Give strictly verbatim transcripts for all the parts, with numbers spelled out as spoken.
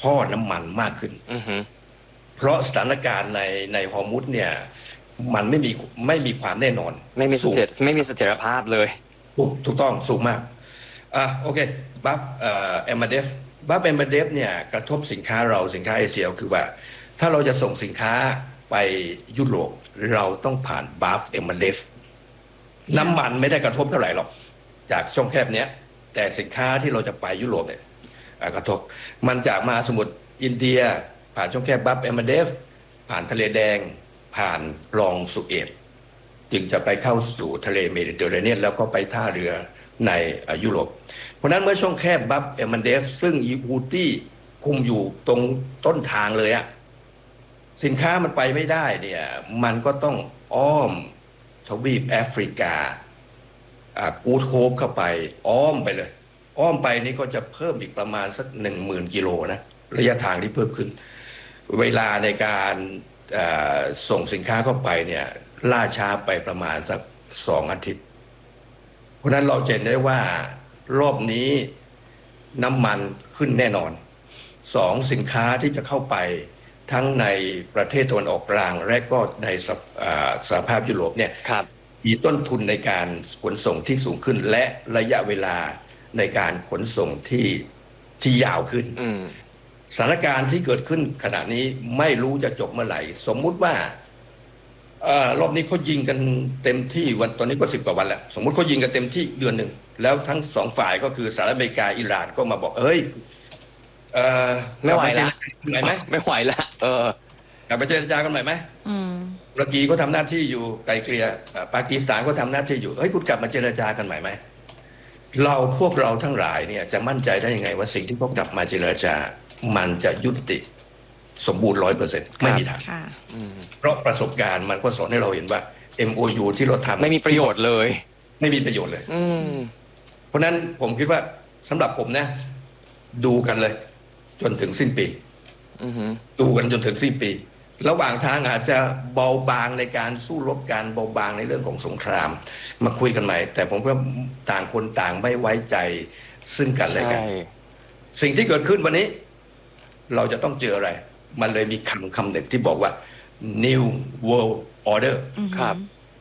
ท่อน้ำมันมากขึ้นเพราะสถานการณ์ในในฮอร์มุซเนี่ยมันไม่มีไม่มีความแน่นอนไม่มีเสถียรไม่มีเสถียรภาพเลยถูกถูกต้องสูงมากอ่ะโอเคบัฟเอ่อเอมเดฟบัฟเอมเดฟเนี่ยกระทบสินค้าเราสินค้าเอเชียคือว่าถ้าเราจะส่งสินค้าไปยุโรปเราต้องผ่านบัฟเอมเดฟน้ำมันไม่ได้กระทบเท่าไหร่หรอกจากช่องแคบเนี้ยแต่สินค้าที่เราจะไปยุโรปเนี่ยกระทบมันจากมหาสมุทรอินเดียผ่านช่องแคบบัฟเอมเดฟผ่านทะเลแดงผ่านคลองสุเอตจึงจะไปเข้าสู่ทะเลเมดิเตอร์เรเนียนแล้วก็ไปท่าเรือในยุโรปเพราะนั้นเมื่อช่องแคบบัฟเอมเดฟซึ่งฮูตี้คุมอยู่ตรงต้นทางเลยอะสินค้ามันไปไม่ได้เนี่ยมันก็ต้องอ้อมทวีปแอฟริกากูดโฮปเข้าไปอ้อมไปเลยอ้อมไปนี่ก็จะเพิ่มอีกประมาณสักหนึ่งหมื่นกิโลนะระยะทางที่เพิ่มขึ้นเวลาในการส่งสินค้าเข้าไปเนี่ยล่าช้าไปประมาณสักสองอาทิตย์เพราะนั้นเราเห็นได้ว่ารอบนี้น้ำมันขึ้นแน่นอนสองสินค้าที่จะเข้าไปทั้งในประเทศตะวันออกกลางและก็ในสหภาพยุโรปเนี่ยมีต้นทุนในการขนส่งที่สูงขึ้นและระยะเวลาในการขนส่งที่ที่ยาวขึ้นสถานการณ์ที่เกิดขึ้นขณะนี้ไม่รู้จะจบเมื่อไหร่สมมุติว่ารอบนี้เขายิงกันเต็มที่วันตอนนี้ก็สิบกว่าวันแล้วสมมุติเขายิงกันเต็มที่เดือนหนึ่งแล้วทั้งสองฝ่ายก็คือสหรัฐอเมริกาอิหร่านก็มาบอกเฮ้ยไม่ไหวแล้วไหนไหมไม่ไหวแล้วเออกลับไปเจรจากันใหม่ไหมตุรกีก็ทำหน้าที่อยู่ไกลเกลี่ยปากีสถานก็ทำหน้าที่อยู่เฮ้ยคุณกลับมาเจรจากันใหม่ไหมเราพวกเราทั้งหลายเนี่ยจะมั่นใจได้ยังไงว่าสิ่งที่พวกกลับมาเจรจามันจะยุติสมบูรณ์ร้อยเปอร์เซ็นต์ไม่มีทางเพราะประสบการณ์มันก็สอนให้เราเห็นว่า เอ็ม โอ ยู ที่เราทำไม่มีประโยชน์เลยไม่มีประโยชน์เลยเพราะนั้นผมคิดว่าสำหรับผมนะดูกันเลยจนถึงสิ้นปีดูกันจนถึงสิ้นปีระหว่างทางอาจจะเบาบางในการสู้รบกันเบาบางในเรื่องของสงครามมาคุยกันใหม่แต่ผมว่าต่างคนต่างไม่ไว้ใจซึ่งกันและกันสิ่งที่เกิดขึ้นวันนี้เราจะต้องเจออะไรมันเลยมีคำคำหนึ่งที่บอกว่า New World Order ครับ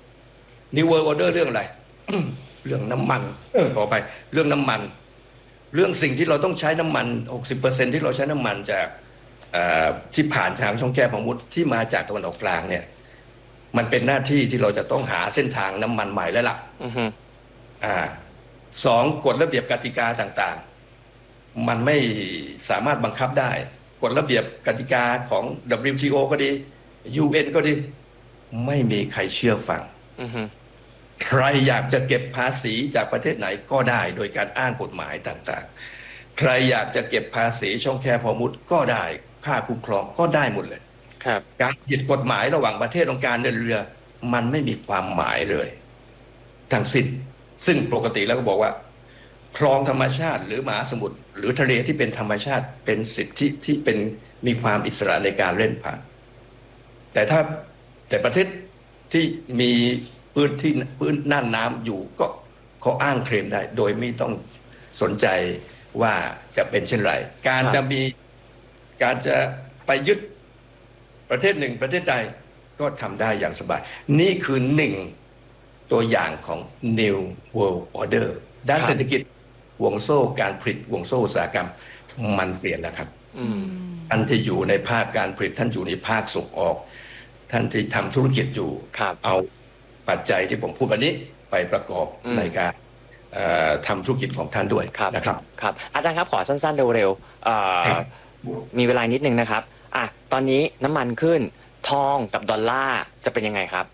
New World Order เรื่องอะไร เรื่องน้ำมันต่อไปเรื่องน้ำมันเรื่องสิ่งที่เราต้องใช้น้ำมัน หกสิบเปอร์เซ็นต์ ที่เราใช้น้ำมันจากที่ผ่านทางช่องแคบฮอร์มุซที่มาจากตะวันออกกลางเนี่ยมันเป็นหน้าที่ที่เราจะต้องหาเส้นทางน้ำมันใหม่แล้วล่ะอ่าสองกฎระเบียบกติกาต่างๆมันไม่สามารถบังคับได้กฎระเบียบกติกาของ ดับเบิลยู ที โอ ก็ดี ยู เอ็น ก็ดีไม่มีใครเชื่อฟังใครอยากจะเก็บภาษีจากประเทศไหนก็ได้โดยการอ้างกฎหมายต่างๆใครอยากจะเก็บภาษีช่องแคบฮอร์มุซก็ได้ค่าคุ้มครองก็ได้หมดเลยครับการผิดกฎหมายระหว่างประเทศองค์การเดินเรือมันไม่มีความหมายเลยทั้งสิ้นซึ่งปกติแล้วก็บอกว่าคลองธรรมชาติหรือมหาสมุทรหรือทะเลที่เป็นธรรมชาติเป็นสิทธิที่เป็นมีความอิสระในการเล่นผ่านแต่ถ้าแต่ประเทศที่มีพื้นที่พื้นน่านน้ำอยู่ก็เขาอ้างเคลมได้โดยไม่ต้องสนใจว่าจะเป็นเช่นไรการจะมีการจะไปยึดประเทศหนึ่งประเทศใดก็ทำได้อย่างสบายนี่คือหนึ่งตัวอย่างของ New World Order ด้านเศรษฐกิจห่วงโซ่การผลิตห่วงโซ่อุตสาหกรรมมันเปลี่ยนแล้วครับท่านที่อยู่ในภาคการผลิตท่านอยู่ในภาคส่งออกท่านที่ทำธุรกิจอยู่เอาปัจจัยที่ผมพูดวันนี้ไปประกอบในการทำธุรกิจของท่านด้วยนะครับครับอาจารย์ครับขอสั้นๆเร็วๆมีเวลานิดนึงนะครับอ่ะตอนนี้น้ำมันขึ้นทองกับดอลลาร์จะเป็นยังไงครับ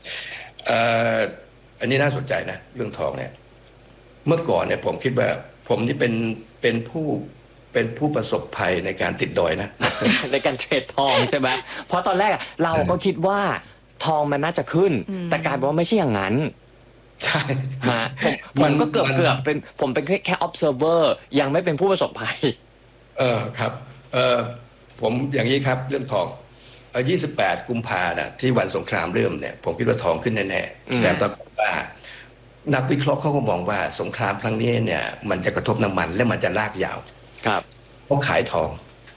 อันนี้น่าสนใจนะเรื่องทองเนี่ยเมื่อก่อนเนี่ยผมคิดว่าผมนี่เป็นเป็นผู้เป็นผู้ประสบภัยในการติดดอยนะในการเทรดทองใช่ไหมเพราะตอนแรกเราก็คิดว่าทองมันน่าจะขึ้นแต่กลายเป็นว่าไม่ใช่อย่างนั้นใช่ฮะผมผมก็เกือบเกือบเป็นผมเป็นแค่แค่ observer ยังไม่เป็นผู้ประสบภัยเออครับเออผมอย่างนี้ครับเรื่องทองยี่สิบแปดกุมภาพันธ์ที่วันสงครามเริ่มเนี่ยผมคิดว่าทองขึ้นแน่ๆแต่ปรากฏว่านักวิเคราะห์เขาก็มองว่าสงครามครั้งนี้เนี่ยมันจะกระทบน้ำมันและมันจะลากยาวครับเขาขายทอง